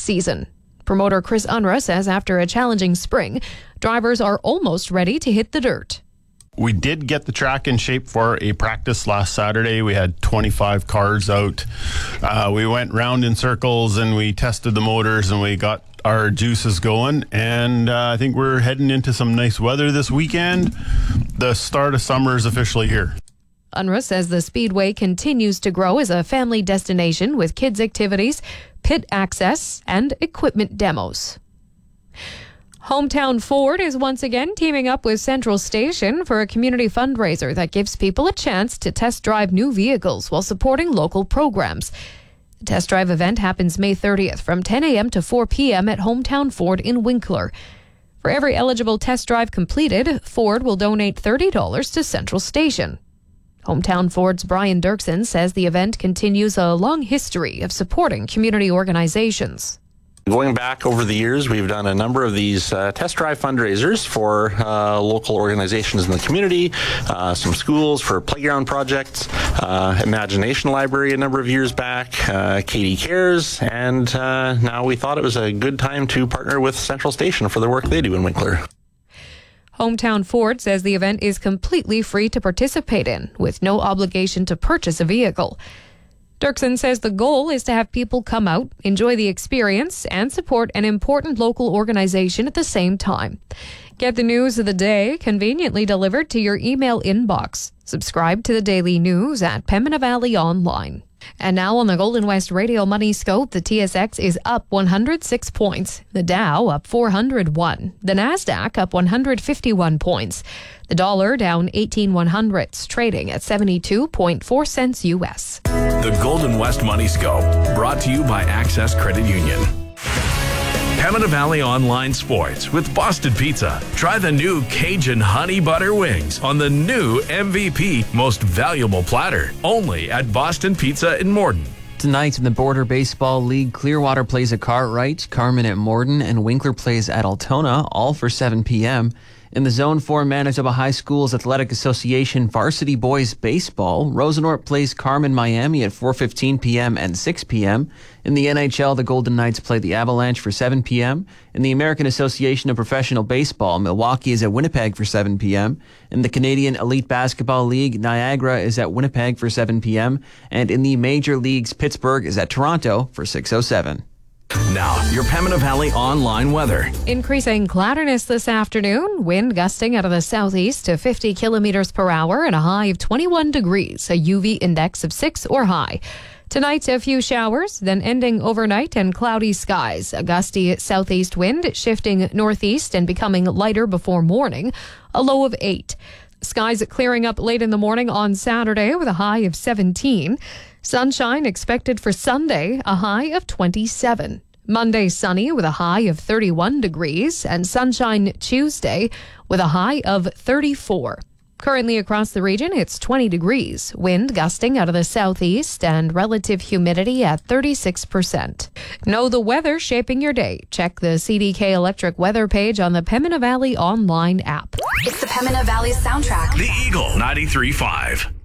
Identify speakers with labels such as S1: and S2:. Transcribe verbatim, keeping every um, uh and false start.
S1: season. Promoter Chris Unruh says after a challenging spring, drivers are almost ready to hit the dirt.
S2: We did get the track in shape for a practice last Saturday. We had twenty-five cars out. Uh, we went round in circles and we tested the motors and we got our juices going. And uh, I think we're heading into some nice weather this weekend. The start of summer is officially here.
S1: Unruh says the Speedway continues to grow as a family destination with kids' activities, pit access, and equipment demos. Hometown Ford is once again teaming up with Central Station for a community fundraiser that gives people a chance to test drive new vehicles while supporting local programs. The test drive event happens May thirtieth from ten a.m. to four p.m. at Hometown Ford in Winkler. For every eligible test drive completed, Ford will donate thirty dollars to Central Station. Hometown Ford's Brian Dirksen says the event continues a long history of supporting community organizations.
S3: Going back over the years, we've done a number of these uh, test drive fundraisers for uh, local organizations in the community, uh, some schools for playground projects, uh, Imagination Library a number of years back, uh, Katie Cares, and uh, now we thought it was a good time to partner with Central Station for the work they do in Winkler.
S1: Hometown Ford says the event is completely free to participate in, with no obligation to purchase a vehicle. Dirksen says the goal is to have people come out, enjoy the experience, and support an important local organization at the same time. Get the news of the day conveniently delivered to your email inbox. Subscribe to the daily news at Pembina Valley Online. And now on the Golden West Radio Money Scope, the T S X is up one hundred six points. The Dow up four hundred one. The Nasdaq up one hundred fifty-one points. The dollar down eighteen one hundredths, trading at seventy-two point four cents U S.
S4: The Golden West Money Scope, brought to you by Access Credit Union. Pembina Valley Online Sports with Boston Pizza. Try the new Cajun Honey Butter Wings on the new M V P Most Valuable Platter. Only at Boston Pizza in Morden.
S5: Tonight in the Border Baseball League, Clearwater plays at Cartwright, Carman at Morden, and Winkler plays at Altona, all for seven p.m. In the Zone four Manitoba High Schools Athletic Association Varsity Boys Baseball, Rosenort plays Carman Miami at four fifteen p.m. and six p.m. In the N H L, the Golden Knights play the Avalanche for seven p.m. In the American Association of Professional Baseball, Milwaukee is at Winnipeg for seven p.m. In the Canadian Elite Basketball League, Niagara is at Winnipeg for seven p.m. And in the Major Leagues, Pittsburgh is at Toronto for six oh seven.
S4: Now, your Pembina Valley online weather.
S1: Increasing cloudiness this afternoon. Wind gusting out of the southeast to fifty kilometers per hour and a high of twenty-one degrees. A U V index of six or high. Tonight, a few showers, then ending overnight and cloudy skies. A gusty southeast wind shifting northeast and becoming lighter before morning. A low of eight. Skies clearing up late in the morning on Saturday with a high of seventeen. Sunshine expected for Sunday, a high of twenty-seven. Monday sunny with a high of thirty-one degrees, and sunshine Tuesday with a high of thirty-four. Currently across the region, it's twenty degrees. Wind gusting out of the southeast and relative humidity at thirty-six percent. Know the weather shaping your day. Check the C D K Electric weather page on the Pembina Valley Online app.
S6: It's the Pembina Valley soundtrack.
S4: The Eagle ninety-three point five.